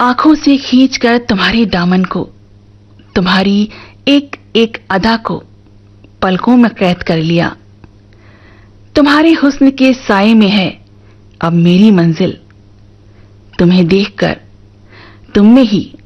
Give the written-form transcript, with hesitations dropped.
आंखों से खींचकर तुम्हारे दामन को, तुम्हारी एक एक अदा को पलकों में कैद कर लिया। तुम्हारे हुस्न के साए में है अब मेरी मंजिल। तुम्हें देखकर तुमने ही